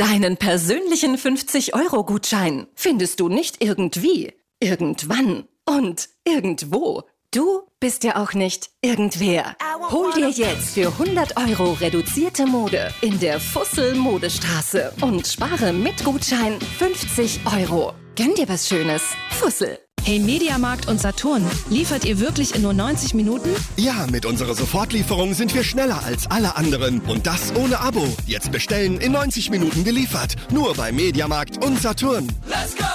Deinen persönlichen 50-Euro-Gutschein findest du nicht irgendwie, irgendwann und irgendwo. Du bist ja auch nicht irgendwer. Hol dir jetzt für 100 Euro reduzierte Mode in der Fussel Modestraße und spare mit Gutschein 50 Euro. Gönn dir was Schönes. Fussel. Hey Mediamarkt und Saturn, liefert ihr wirklich in nur 90 Minuten? Ja, mit unserer Sofortlieferung sind wir schneller als alle anderen. Und das ohne Abo. Jetzt bestellen, in 90 Minuten geliefert. Nur bei Mediamarkt und Saturn. Let's go!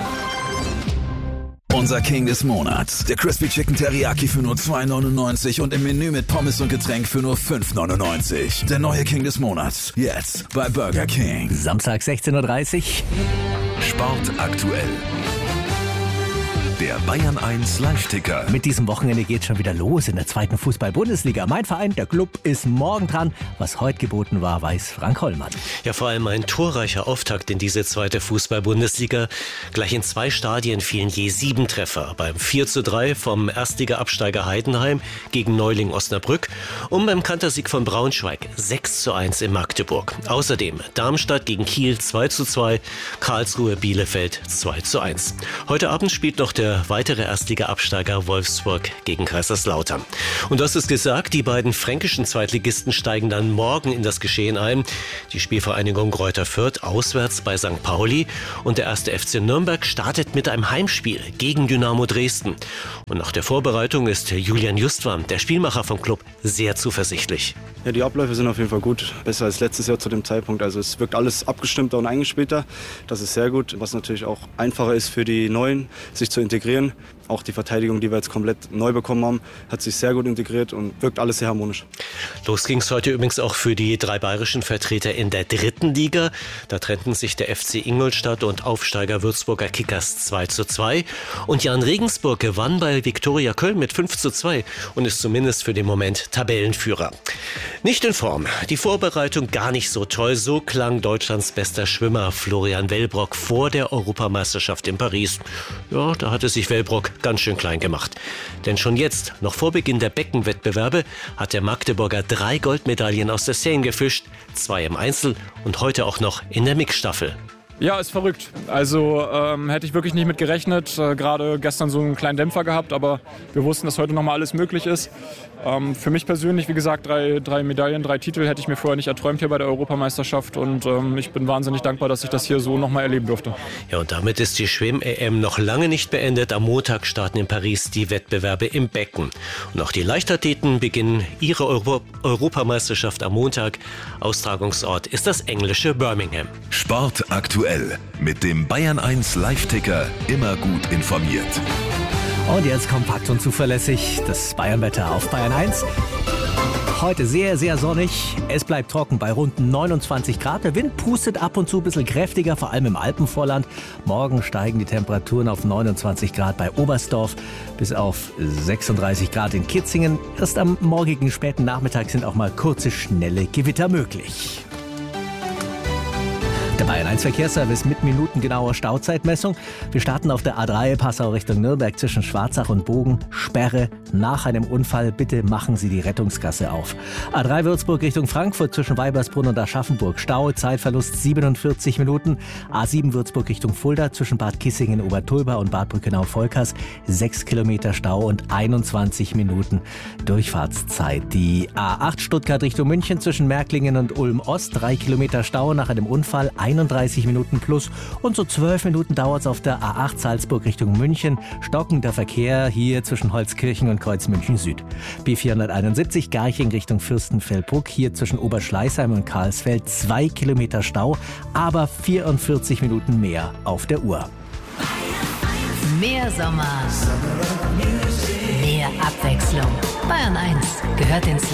Unser King des Monats. Der Crispy Chicken Teriyaki für nur 2,99 und im Menü mit Pommes und Getränk für nur 5,99. Der neue King des Monats. Jetzt bei Burger King. Samstag 16:30 Uhr. Sport aktuell. Der Bayern 1 Live-Ticker. Mit diesem Wochenende geht's schon wieder los in der zweiten Fußball-Bundesliga. Mein Verein, der Club, ist morgen dran. Was heute geboten war, weiß Frank Hollmann. Ja, vor allem ein torreicher Auftakt in diese zweite Fußball-Bundesliga. Gleich in 2 Stadien fielen je 7 Treffer. Beim 4:3 vom Erstliga-Absteiger Heidenheim gegen Neuling Osnabrück und beim Kantersieg von Braunschweig 6:1 in Magdeburg. Außerdem Darmstadt gegen Kiel 2:2, Karlsruhe Bielefeld 2:1. Heute Abend spielt noch der weitere Erstliga-Absteiger Wolfsburg gegen Kaiserslautern. Und das ist gesagt, die beiden fränkischen Zweitligisten steigen dann morgen in das Geschehen ein. Die Spielvereinigung Greuther Fürth auswärts bei St. Pauli und der 1. FC Nürnberg startet mit einem Heimspiel gegen Dynamo Dresden. Und nach der Vorbereitung ist Julian Justwan, der Spielmacher vom Club, sehr zuversichtlich. Ja, die Abläufe sind auf jeden Fall gut, besser als letztes Jahr zu dem Zeitpunkt. Also es wirkt alles abgestimmter und eingespielter. Das ist sehr gut, was natürlich auch einfacher ist für die Neuen, sich zu integrieren. Auch die Verteidigung, die wir jetzt komplett neu bekommen haben, hat sich sehr gut integriert und wirkt alles sehr harmonisch. Los ging es heute übrigens auch für die 3 bayerischen Vertreter in der 3. Liga. Da trennten sich der FC Ingolstadt und Aufsteiger Würzburger Kickers 2:2. Und Jan Regensburg gewann bei Viktoria Köln mit 5:2 und ist zumindest für den Moment Tabellenführer. Nicht in Form. Die Vorbereitung gar nicht so toll. So klang Deutschlands bester Schwimmer Florian Wellbrock vor der Europameisterschaft in Paris. Ja, da hatte sich Wellbrock ganz schön klein gemacht. Denn schon jetzt, noch vor Beginn der Beckenwettbewerbe, hat der Magdeburger 3 Goldmedaillen aus der Seine gefischt, 2 im Einzel und heute auch noch in der Mixstaffel. Ja, ist verrückt. Also hätte ich wirklich nicht mit gerechnet. Gerade gestern so einen kleinen Dämpfer gehabt, aber wir wussten, dass heute nochmal alles möglich ist. Für mich persönlich, wie gesagt, 3 Medaillen, 3 Titel hätte ich mir vorher nicht erträumt hier bei der Europameisterschaft und ich bin wahnsinnig dankbar, dass ich das hier so nochmal erleben durfte. Ja, und damit ist die Schwimm-EM noch lange nicht beendet. Am Montag starten in Paris die Wettbewerbe im Becken. Und auch die Leichtathleten beginnen ihre Europameisterschaft am Montag. Austragungsort ist das englische Birmingham. Sport aktuell. Mit dem Bayern 1 Live-Ticker immer gut informiert. Und jetzt kompakt und zuverlässig das Bayernwetter auf Bayern 1. Heute sehr, sehr sonnig. Es bleibt trocken bei rund 29 Grad. Der Wind pustet ab und zu ein bisschen kräftiger, vor allem im Alpenvorland. Morgen steigen die Temperaturen auf 29 Grad bei Oberstdorf bis auf 36 Grad in Kitzingen. Erst am morgigen späten Nachmittag sind auch mal kurze, schnelle Gewitter möglich. Der Bayern 1 Verkehrsservice mit minutengenauer Stauzeitmessung. Wir starten auf der A3 Passau Richtung Nürnberg zwischen Schwarzach und Bogen. Sperre nach einem Unfall. Bitte machen Sie die Rettungsgasse auf. A3 Würzburg Richtung Frankfurt zwischen Weibersbrunn und Aschaffenburg. Stau, Zeitverlust 47 Minuten. A7 Würzburg Richtung Fulda zwischen Bad Kissingen, Obertulba und Bad Brückenau-Volkers. 6 Kilometer Stau und 21 Minuten Durchfahrtszeit. Die A8 Stuttgart Richtung München zwischen Märklingen und Ulm Ost. 3 Kilometer Stau nach einem Unfall. 31 Minuten plus und so 12 Minuten dauert es auf der A8 Salzburg Richtung München. Stockender Verkehr hier zwischen Holzkirchen und Kreuz München Süd. B471 Garching Richtung Fürstenfeldbruck, hier zwischen Oberschleißheim und Karlsfeld 2 Kilometer Stau, aber 44 Minuten mehr auf der Uhr. Mehr Sommer, mehr Abwechslung. Bayern 1 gehört ins